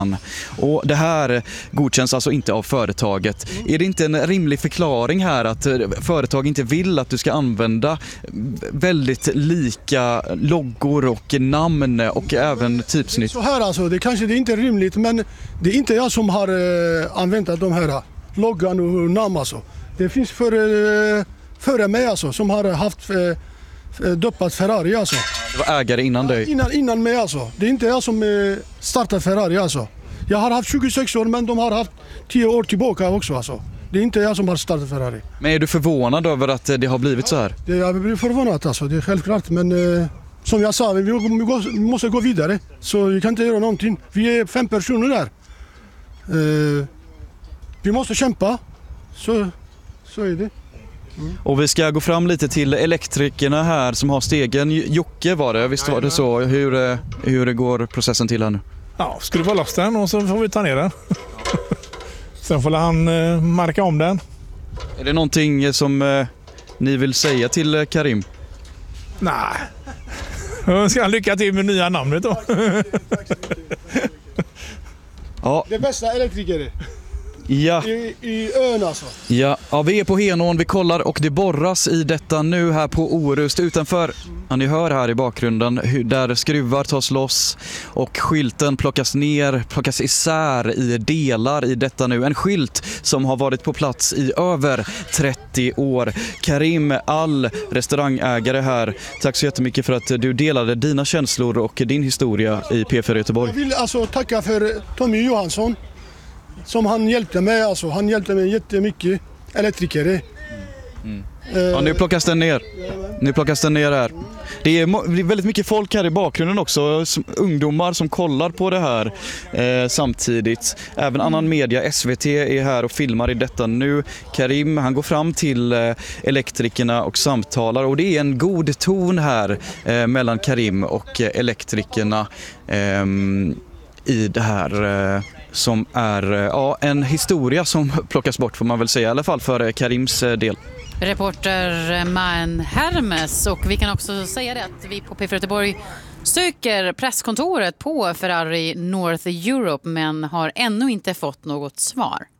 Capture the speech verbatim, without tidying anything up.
Och det här godkänns alltså inte av företaget. Är det inte en rimlig förklaring här att företag inte vill att du ska använda väldigt lika loggor och namn och även typsnitt? Så här alltså, det kanske det är inte rimligt, men det är inte jag som har eh, använt de här loggan och namn alltså. Det finns för, eh, före mig alltså, som har haft eh, doppat Ferrari alltså. Det var ägare innan dig? Innan, innan mig alltså. Det är inte jag som eh, startade Ferrari alltså. Jag har haft tjugosex år, men de har haft tio år tillbaka också alltså. Det är inte jag som har startat Ferrari. Men är du förvånad över att det har blivit så här? Det, jag blir förvånad alltså, det är självklart. Men eh, som jag sa, vi, vi, vi måste gå vidare. Så vi kan inte göra någonting. Vi är fem personer där. Eh, vi måste kämpa. Så, så är det. Mm. Och vi ska gå fram lite till elektrikerna här som har stegen. Jocke var det, visst var det så? Hur, hur går processen till här nu? Ja, skruva loss den och så får vi ta ner den. Sen får han eh, marka om den. Är det någonting som eh, ni vill säga till eh, Karim? Nej. Jag ska lycka till med nya namnet då. Ja. Det bästa elektriker Ja. i, i ön alltså. Ja. Ja, vi är på Henån, vi kollar och det borras i detta nu här på Orust utanför. Ja, ni hör här i bakgrunden hur där skruvar tas loss och skylten plockas ner, plockas isär i delar i detta nu. En skylt som har varit på plats i över trettio år. Karim Al, restaurangägare här. Tack så jättemycket för att du delade dina känslor och din historia i P fyra Göteborg. Jag vill alltså tacka för Tommy Johansson. Som han hjälpte mig, alltså. Han hjälpte mig jättemycket, elektrikare. Mm. Ja, nu plockas den ner. Nu plockas den ner här. Det är väldigt mycket folk här i bakgrunden också, ungdomar som kollar på det här eh, samtidigt. Även annan media, S V T är här och filmar i detta nu. Karim, han går fram till eh, elektrikerna och samtalar och det är en god ton här eh, mellan Karim och eh, elektrikerna eh, i det här eh, som är ja, en historia som plockas bort får man väl säga, i alla fall för Karims del. Reporter Man Hermes, och vi kan också säga det att vi på P fyra Göteborg söker presskontoret på Ferrari North Europe men har ännu inte fått något svar.